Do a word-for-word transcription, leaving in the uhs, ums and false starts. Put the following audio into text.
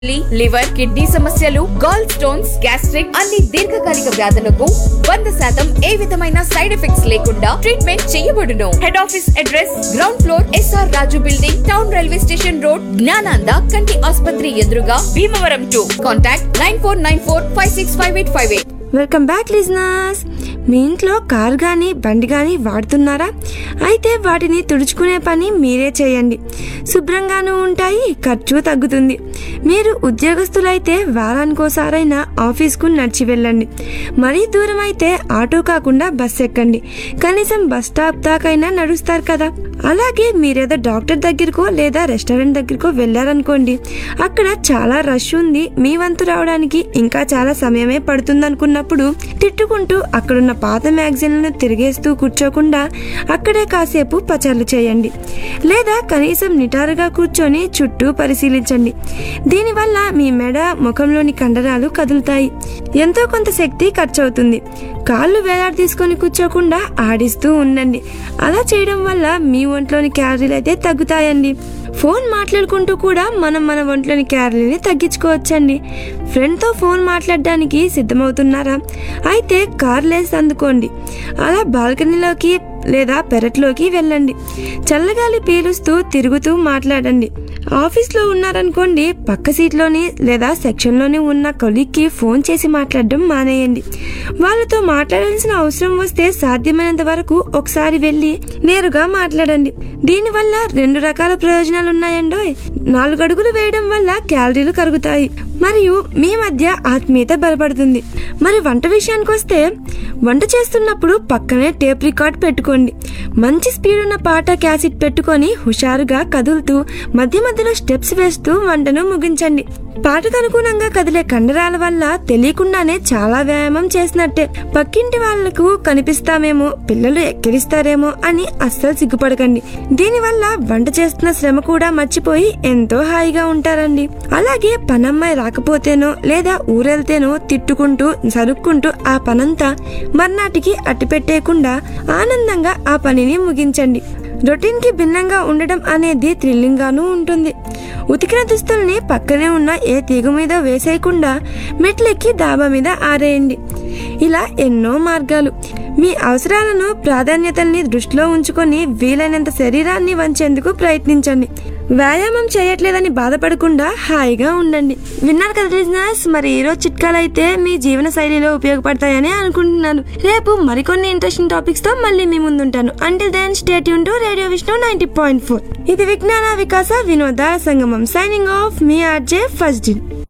Liver, kidney సమస్యలు, gall stones, gastric అన్ని దీర్ఘకాలిక వ్యాధులకు వంద శాతం ఏ విధమైన సైడ్ ఎఫెక్ట్స్ లేకుండా ట్రీట్మెంట్ చేయబడును. Head office address ground floor SR రాజు building, town railway station road, Gnananda కంటి ఆసుపత్రి ఎదురుగా, Bhimavaram two. Contact nine four nine four five six five eight five eight. Welcome back listeners. మీ ఇంట్లో కార్ కానీ బండి కానీ వాడుతున్నారా? అయితే వాటిని తుడుచుకునే పని మీరే చేయండి. శుభ్రంగానూ ఉంటాయి, ఖర్చు తగ్గుతుంది. మీరు ఉద్యోగస్తులైతే వారానికోసారైనా ఆఫీస్కు నడిచి వెళ్ళండి. మరీ దూరం అయితే ఆటో కాకుండా బస్ ఎక్కండి. కనీసం బస్ స్టాప్ దాకైనా నడుస్తారు కదా. అలాగే మీరేదో డాక్టర్ దగ్గరకో లేదా రెస్టారెంట్ దగ్గరకో వెళ్ళారనుకోండి, అక్కడ చాలా రష్ ఉంది, మీ వంతు రావడానికి ఇంకా చాలా సమయమే పడుతుంది అనుకున్నప్పుడు తిట్టుకుంటూ అక్కడున్న పాత మ్యాగజైన్లను తిరిగేస్తూ కూర్చోకుండా అక్కడే కాసేపు పచర్లు చేయండి. లేదా కనీసం నిటారుగా కూర్చొని చుట్టూ పరిశీలించండి. దీనివల్ల మీ మెడ, ముఖంలోని కండరాలు కదులుతాయి. ఎంతో కొంత శక్తి ఖర్చు అవుతుంది. కాళ్ళు వేలాడి తీసుకొని కూర్చోకుండా ఆడిస్తూ ఉండండి. అలా చేయడం వల్ల మీ ఒంట్లోని క్యాలరీలు అయితే తగ్గుతాయండి. ఫోన్ మాట్లాడుకుంటూ కూడా మనం మన ఒంట్లోని క్యాలరీని తగ్గించుకోవచ్చండి. ఫ్రెండ్తో ఫోన్ మాట్లాడడానికి సిద్ధమవుతున్నారా? అయితే కార్ లేసి అందుకోండి. అలా బాల్కనీలోకి లేదా పెరట్లోకి వెళ్ళండి. చల్లగాలి పీలుస్తూ తిరుగుతూ మాట్లాడండి. ఆఫీస్లో ఉన్నారనుకోండి, పక్క సీట్లోని లేదా సెక్షన్లోని ఉన్న కొలీగ్కి ఫోన్ చేసి మాట్లాడడం మానేయండి. వాళ్ళతో మాట్లాడాల్సిన అవసరం వస్తే సాధ్యమైనంత వరకు ఒకసారి వెళ్ళి నేరుగా మాట్లాడండి. దీనివల్ల రెండు రకాల ప్రయోజనాలు ఉన్నాయండో. నాలుగు అడుగులు వేయడం వల్ల క్యాలరీలు కరుగుతాయి మరియు మీ మధ్య ఆత్మీయత బలపడుతుంది. మరి వంట విషయానికి వస్తే, వంట చేస్తున్నప్పుడు పక్కనే టేప్ రికార్డ్ పెట్టుకోండి. మంచి స్పీడ్ ఉన్న పాట క్యాసెట్ పెట్టుకొని హుషారుగా కదులుతూ మధ్య మధ్యలో స్టెప్స్ వేస్తూ వంటను ముగించండి. పాటకు అనుగుణంగా కదిలే కండరాల వల్ల తెలియకుండానే చాలా వ్యాయామం చేసినట్టే. పక్కింటి వాళ్లకు కనిపిస్తామేమో, పిల్లలు ఎక్కిరిస్తారేమో అని అస్సలు సిగ్గుపడకండి. దీనివల్ల వంట చేస్తున్న శ్రమ కూడా మర్చిపోయి ఎంతో హాయిగా ఉంటారండి. అలాగే పనమ్మాయి రాకపోతేనో లేదా ఊరెళ్తేనో తిట్టుకుంటూ సరుక్కుంటూ ఆ పనంతా మర్నాటికి అట్టిపెట్టేయకుండా ఆనందంగా ఆ పనిని ముగించండి. రొటీన్ కి భిన్నంగా ఉండడం అనేది థ్రిల్లింగ్ గాను ఉంటుంది. ఉతికిన దుస్తుల్ని పక్కనే ఉన్న ఏ తీగ మీద వేసేయకుండా మెట్లెక్కి డాబా మీద ఆరేయండి. ఇలా ఎన్నో మార్గాలు. మీ అవసరాలను, ప్రాధాన్యతల్ని దృష్టిలో ఉంచుకొని వీలైనంత శరీరాన్ని వంచేందుకు ప్రయత్నించండి. వ్యాయామం చేయట్లేదని బాధపడకుండా హాయిగా ఉండండి. విన్నారు కదా లిజనర్స్? మరి ఈరోజు చిట్కాలు అయితే మీ జీవన శైలిలో ఉపయోగపడతాయని అనుకుంటున్నాను. రేపు మరికొన్ని ఇంట్రెస్టింగ్ టాపిక్స్ తో మళ్ళీ మీ ముందుంటాను. Until then stay tune to radio Vishnu ninety point four. ఇది విజ్ఞాన వికాస వినోద సంగమం. సైనింగ్ ఆఫ్, మీ ఆర్జే ఫస్ట్.